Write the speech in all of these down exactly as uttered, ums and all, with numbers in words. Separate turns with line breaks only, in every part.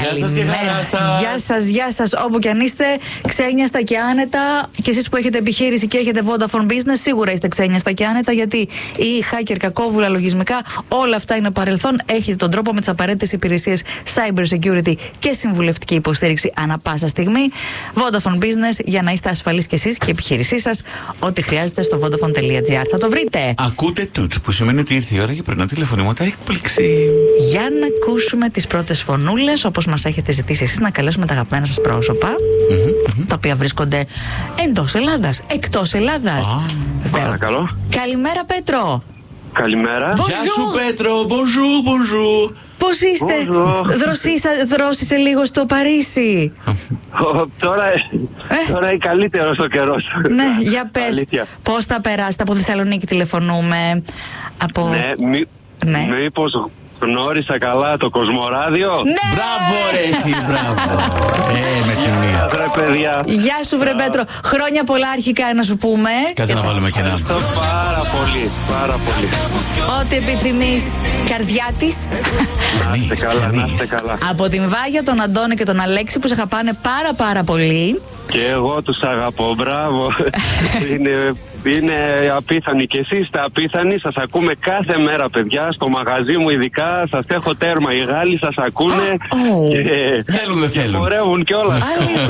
σας και χαρά σας.
Γεια σας, γεια σας. Όπου κι αν είστε, ξένιαστα και άνετα. Και εσείς που έχετε επιχείρηση και έχετε Vodafone Business, σίγουρα είστε ξένιαστα και άνετα, γιατί οι hacker, κακόβουλα, λογισμικά, όλα αυτά είναι παρελθόν. Έχετε τον τρόπο με τις απαραίτητες υπηρεσίες cyber security και συμβουλευτική υποστήριξη ανά πάσα στιγμή. Vodafone Business, για να είστε ασφαλείς κι εσείς και η επιχείρησή σας. Ό,τι χρειάζεται στο vodafone τελεία gr θα το βρείτε.
Ακούτε τούτ, που σημαίνει ότι ήρθε η ώρα για πρωινό τηλεφωνήματα έκπληξη.
Για να ακούσουμε τις πρώτες φωνούλες, όπως μας έχετε ζητήσει εσείς, να καλέσουμε τα αγαπημένα σας πρόσωπα, mm-hmm, mm-hmm. τα οποία βρίσκονται εντός Ελλάδας, εκτός Ελλάδας.
Ah,
παρακαλώ.
Καλημέρα, Πέτρο.
Καλημέρα.
Bonjour. Γεια σου, Πέτρο. Bonjour, bonjour.
Πώς είστε? Δροσίσα, δρόσισε λίγο στο Παρίσι.
Τώρα, ε? τώρα η καλύτερο στο καιρό.
Ναι, για πες. Πώς θα περάσετε? Από Θεσσαλονίκη τηλεφωνούμε. Από...
Ναι, μη,
ναι.
μήπως γνώρισα καλά το Κοσμοράδιο.
Ναι!
Μπράβο ρε εσύ, μπράβο. Ε, με τη μία.
Βρε παιδιά.
Γεια σου βρε Πέτρο. Χρόνια πολλά αρχικά να σου πούμε.
Κάτσε να βάλουμε και ένα.
Ευχαριστώ πάρα πολύ, πάρα πολύ.
Ό,τι επιθυμείς. Καρδιά της.
Να είστε καλά, να είστε καλά.
Από την Βάγια, τον Αντώνη και τον Αλέξη που σε αγαπάνε πάρα πάρα πολύ.
Και εγώ τους αγαπώ, μπράβο. είναι, είναι απίθανοι και εσείς είστε απίθανοι. Σας ακούμε κάθε μέρα, παιδιά. Στο μαγαζί μου ειδικά σας έχω τέρμα. Οι Γάλλοι σας ακούνε.
Oh.
Και
θέλουν, δεν θέλουν.
Χορεύουν κιόλας.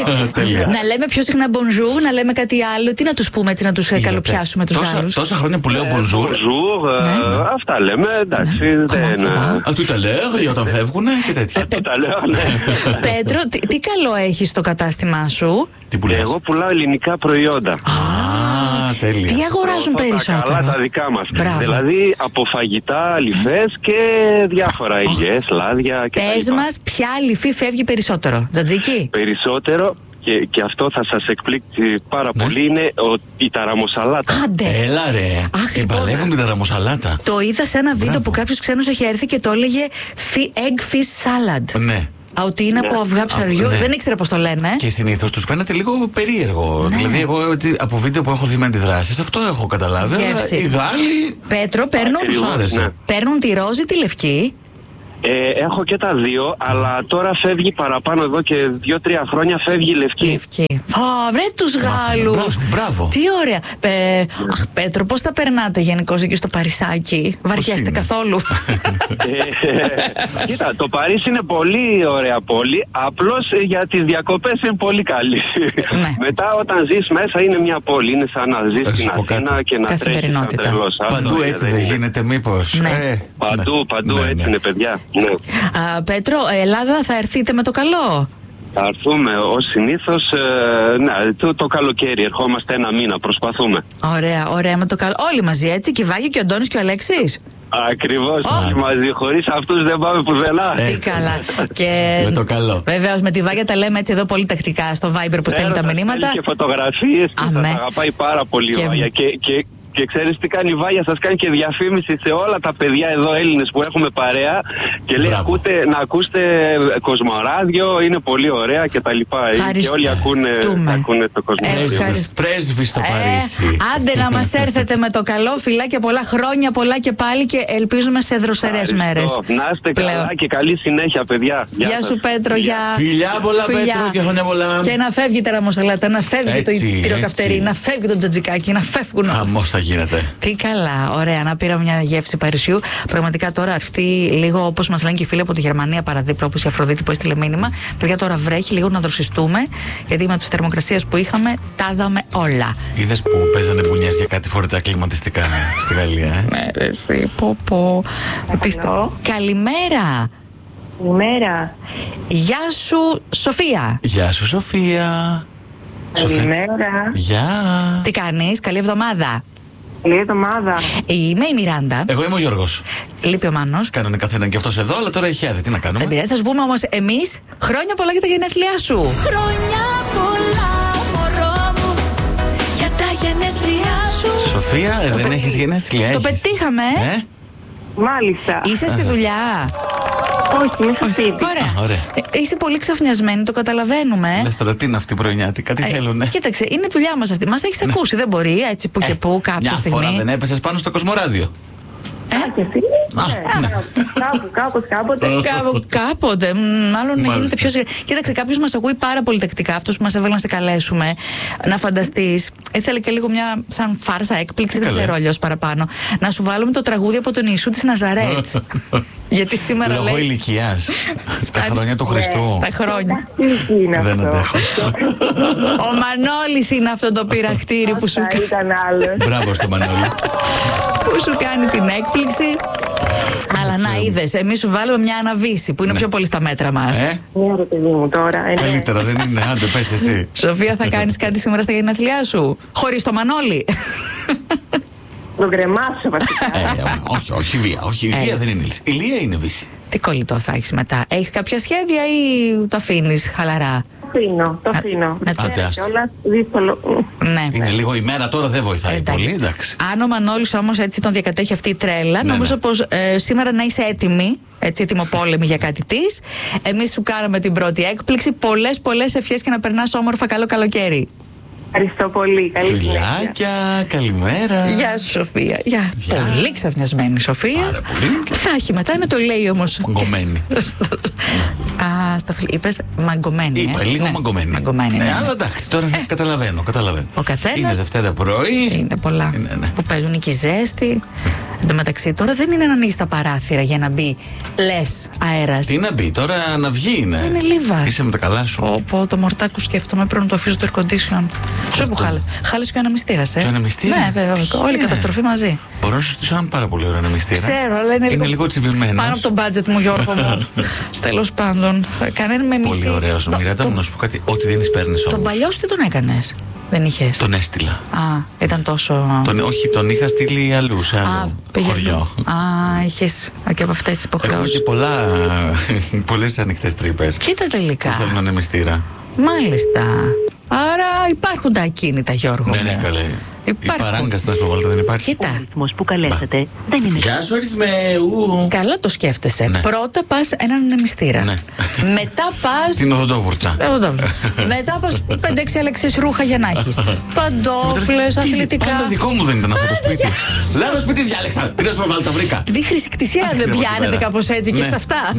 Να λέμε πιο συχνά bonjour, να λέμε κάτι άλλο. Τι να τους πούμε έτσι, να τους καλοπιάσουμε τους
τόσα,
Γάλλους.
Τόσα χρόνια που λέω bonjour.
Bonjour, ε, ναι. Αυτά λέμε. Εντάξει, ναι. δεν.
Α, tout à l'heure, όταν φεύγουνε και τέτοια.
Tout à l'heure, ναι.
Πέτρο, τι, τι καλό έχεις στο κατάστημά σου?
Τι πουλάς?
Εγώ πουλάω ελληνικά προϊόντα.
Α, τέλεια.
Τι αγοράζουν περισσότερο?
Τα καλά τα δικά μας.
Μπράβο.
Δηλαδή από φαγητά, αληφές και διάφορα υγιές, λάδια και
πες μας, ποια αληφή φεύγει περισσότερο? Τζατζίκι?
Περισσότερο. Και, και αυτό θα σας εκπλήξει πάρα ναι. πολύ, είναι ο, η ταραμοσαλάτα.
Άντε!
Έλα ρε!
Αχ,
την παλεύουν την ταραμοσαλάτα.
Το είδα σε ένα βίντεο που κάποιος ξένος είχε έρθει και το έλεγε egg fish salad.
Ναι.
Α, ότι είναι ναι. από αυγά ψαριού. Ναι. Δεν ήξερα πώς το λένε.
Και συνήθως τους φαίνεται λίγο περίεργο. Ναι. Δηλαδή, εγώ έτσι, από βίντεο που έχω δει με αντιδράσεις, αυτό έχω καταλάβει.
Γεύση.
Οι Γάλλοι.
Πέτρο, παίρνουν,
ναι.
παίρνουν τη ρόζη, τη λευκή.
Ε, έχω και τα δύο, αλλά τώρα φεύγει παραπάνω εδώ και δύο-τρία χρόνια φεύγει η λευκή.
Λευκή. Α, βρε τους Γάλλους.
Μπράβο, μπράβο.
Τι ωραία. Πε... Αχ, Πέτρο, πώς τα περνάτε γενικώς εκεί στο Παρισάκι? Βαριέστε καθόλου?
ε, κοίτα, το Παρίσι είναι πολύ ωραία πόλη. Απλώς για τις διακοπές είναι πολύ καλή.
Ναι.
Μετά όταν ζεις μέσα είναι μια πόλη. Είναι σαν να ζεις στην Αθήνα και να τρέχεις σαν τρελός.
Παντού έτσι δεν γίνεται μήπως?
Ναι.
Ε,
παντού, παντού ναι, έτσι ναι. είναι παιδιά. Ναι.
Α, Πέτρο, Ελλάδα θα έρθετε με το καλό?
Θα έρθουμε ως συνήθως, ε, ναι, το, το καλοκαίρι. Ερχόμαστε ένα μήνα, προσπαθούμε.
Ωραία, ωραία με το καλό. Όλοι μαζί έτσι, και η Βάγια και ο Αντώνης και ο Αλέξης.
Ακριβώς, όλοι μαζί. Χωρίς αυτούς δεν πάμε πουθενά.
Τι καλά. Και
με το καλό.
Βεβαίως με τη Βάγια τα λέμε έτσι εδώ πολύ τακτικά στο Viber που στέλνει τα μηνύματα.
Και φωτογραφίες και σας αγαπάει πάρα πολύ η Βάγια. Και, και, Και ξέρεις τι κάνει η Βάγια? Σας κάνει και διαφήμιση σε όλα τα παιδιά εδώ Έλληνες που έχουμε παρέα. Και λέει ακούτε, να ακούσετε Κοσμοράδιο, είναι πολύ ωραία και τα λοιπά. Και όλοι ακούνε, ακούνε το Κοσμοράδιο.
Πρέσβη στο Παρίσι.
Ε, άντε να μας έρθετε με το καλό. Φιλάκια πολλά, χρόνια πολλά και πάλι, και ελπίζουμε σε δροσερές μέρες.
Να είστε καλά και καλή συνέχεια, παιδιά.
Γεια, Γεια σου Πέτρο, γεια.
Φιλιά πολλά, Φιλιά. Πέτρο, και χρόνια πολλά.
Και να φεύγει η ταραμοσαλάτα, να φεύγει έτσι, το τυροκαυτερί, να φεύγει το τζατζικάκι, να φεύγουν.
Χαμός θα γίνεται.
Τι καλά, ωραία. Να πήρα μια γεύση Παρισιού. Πραγματικά τώρα αυτή λίγο, όπως μας λένε και οι φίλοι από τη Γερμανία παραδίπλα, όπως η Αφροδίτη που έστειλε μήνυμα. Παιδιά, τώρα βρέχει, λίγο να δροσιστούμε. Γιατί με τις θερμοκρασίες που είχαμε, τα είδαμε όλα.
Είδες που παίζανε μπουνιές για κάτι φορητά κλιματιστικά στη Γαλλία, ε?
Ναι, ρε, εσύ, πω, πω. Καλημέρα.
Καλημέρα.
Γεια σου, Σοφία.
Γεια σου, Σοφία.
Καλημέρα.
Γεια.
Τι κάνεις, καλή εβδομάδα?
Καλή εβδομάδα.
Είμαι η Μιράντα.
Εγώ είμαι ο Γιώργος.
Λείπει ο Μάνος.
Κανονικά θα ήταν και αυτός εδώ, αλλά τώρα έχει άδεια. Τι να κάνουμε?
Δεν πειράζει, θα σου πούμε όμως εμείς χρόνια πολλά για τα γενέθλιά σου. Χρόνια πολλά, μωρό μου, για τα γενέθλιά σου.
Σοφία, ε, δεν πε... έχεις γενέθλια?
Το έχεις. Πετύχαμε.
Ε? Μάλιστα.
Είσαι στη δουλειά?
Όχι, είμαι στο σπίτι.
Ωραία. Ωραία. Ε, είσαι πολύ ξαφνιασμένη, το καταλαβαίνουμε.
Λες τώρα τι είναι αυτή η πρωινιάτικα, τι ε, θέλουνε?
Κοίταξε, είναι η δουλειά μας αυτή. Μας έχεις ακούσει, δεν μπορεί έτσι που και που κάποια
μια
στιγμή.
Μια φορά δεν έπεσες πάνω στο Κοσμοράδιο?
Και εσύ. Ναι. Κάπου, κάπως, κάποτε.
Κάπου, κάποτε. Μάλλον να γίνεται πιο σιγά. Κοίταξε, κάποιος μας ακούει πάρα πολύ τακτικά. Αυτός που μας έβαλε να σε καλέσουμε. Να φανταστείς. Ήθελε και λίγο μια σαν φάρσα έκπληξη, δεν ξέρω αλλιώς παραπάνω. Να σου βάλουμε το τραγούδι από τον Ιησού της Ναζαρέτ. Γιατί σήμερα
λόγω
λέει.
ηλικίας. Τα χρόνια του Χριστού.
Τα χρόνια.
Δεν αντέχω.
Ο Μανώλης είναι αυτό το πειραχτήρι που σου
κάνει.
Μπράβο στο Μανώλη.
Που σου κάνει την έκπληξη. Αλλά να είδες, εμείς σου βάλουμε μια αναβίση που είναι πιο πολύ στα μέτρα μας.
Ε?
Ναι, ρε παιδί μου τώρα.
Καλύτερα δεν είναι, άντε πες εσύ.
Σοφία, θα κάνεις κάτι σήμερα στα γενέθλιά σου? Χωρίς το Μανώλη.
Τον κρεμάσω βασικά.
Ε, όχι, όχι βία. Όχι, η βία δεν είναι λύση. Η λία είναι βύση.
Τι κολλητό θα έχεις μετά? Έχεις κάποια σχέδια ή το αφήνεις χαλαρά?
Το αφήνω, το αφήνω.
Άντε, άστο.
Όλα δύσκολο.
Ναι.
Είναι λίγο η μέρα τώρα, δεν βοηθάει
Εντάξει.
πολύ, εντάξει.
Αν ο Μανώλης όμως έτσι τον διακατέχει αυτή η τρέλα,
Ναι,
νομίζω
ναι.
πως ε, σήμερα να είσαι έτοιμη, έτσι έτοιμοπόλεμη για κάτι της. Εμείς σου κάναμε την πρώτη έκπληξη. Πολλές πολλές ευχές και να περνάς όμορφα. Καλό καλοκαίρι.
Ευχαριστώ πολύ. Καλή συνέχεια.
Φιλάκια, καλημέρα.
Γεια σου, Σοφία. Γεια.
Γεια.
Πολύ ξαφνιασμένη, Σοφία.
Πάρα πολύ.
Θα έχει μετά να το λέει όμως.
Μαγκωμένη.
Α, στα φιλ... Είπες μαγκωμένη.
Είπα
ε?
λίγο
Ναι.
μαγκωμένη.
Μαγκωμένη, ναι,
Ναι,
ναι.
αλλά εντάξει, τώρα καταλαβαίνω, καταλαβαίνω.
Ο καθένας-
Είναι Δευτέρα πρωί.
Είναι πολλά
Είναι, ναι.
που παίζουν εκεί ζέστη. Εν τω μεταξύ, τώρα δεν είναι να ανοίξει τα παράθυρα για να μπει λες αέρας.
Τι να μπει, τώρα να βγει είναι.
Είναι λίβα.
Είσαι με τα καλά σου.
Όπω το μορτάκου σκέφτομαι, πρέπει να το αφήσω το air condition. Σου που χάλε. Χάλεσε και ο αναμυστήρας, ε.
Και ο αναμυστήρας?
Ναι, βέβαια. Όλη η
Ναι.
καταστροφή μαζί.
Μπορώ να σου στήσω έναν πάρα πολύ ωραίο ανεμιστήρα.
Ξέρω, αλλά είναι,
Είναι λίγο τσιμπημένος.
πάνω από το budget μου, Γιώργο μου. Τέλος πάντων. Κανένα με μισή.
Πολύ ωραίο.
Το-
Μοιράτα
το-
μου να σου πω κάτι. Ό,τι δίνει, παίρνει
Τον
όμω.
παλιό σου τι τον έκανες? Δεν είχες?
Τον έστειλα.
Α, ήταν τόσο.
Τον, όχι, τον είχα στείλει αλλού, σε
Α,
άλλο
πήγαινε.
χωριό.
Α, είχες και από αυτές τις
Έχουμε
υποχρεώσεις.
και πολλά, πολλές ανοιχτές τρύπες.
Κοίτα τελικά.
Που θέλουν ανεμιστήρα.
Μάλιστα. Άρα υπάρχουν τα ακίνητα, Γιώργο.
Ναι,
μου.
ναι, καλέ. Η
Υπάρχουν.
παράγκα στην Ασπροβόλτα δεν υπάρχει.
Κοίτα.
αριθμός που καλέσατε δεν είναι.
Γεια σου, αριθμέου.
Καλά το σκέφτεσαι.
Ναι.
Πρώτα πας έναν ανεμιστήρα.
Ναι.
Μετά πας.
Την οδοντόβουρτσα.
Εγώ το βλέπω. Μετά πας πέντε έξι αλεξίες ρούχα για να έχεις. Παντόφλες,
Τι,
αθλητικά.
Πάντα δικό μου δεν ήταν αυτό το σπίτι. Λάθος σπίτι διάλεξα. Τι Ασπροβόλτα βρήκα.
Τι χρησικτησία
Αυτή
δεν
την
πιάνετε
μέρα.
κάπως έτσι και
Ναι.
σε αυτά.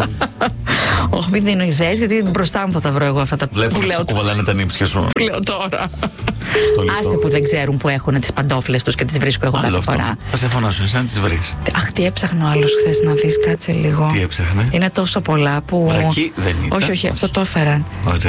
Όχι, μην δίνω ιδέες, γιατί μπροστά μου θα τα βρω εγώ αυτά τα
Βλέπω
που
να
λέω,
σου κουβαλάνε τα νύψια σου.
που λέω τώρα.
Στο λιτό.
Άσε που δεν ξέρουν που έχουν τις παντόφλες τους και τις βρίσκω εγώ
Άλλο
κάθε
αυτό.
φορά.
Θα σε φωνάσω, εσύ να τις βρεις.
Αχ, τι έψαχνε ο άλλος χθες να δεις, κάτσε λίγο.
Τι έψαχνε?
Είναι τόσο πολλά που.
Βρακί δεν ήταν.
Όχι, όχι, αυτό το έφεραν.
Ωραία.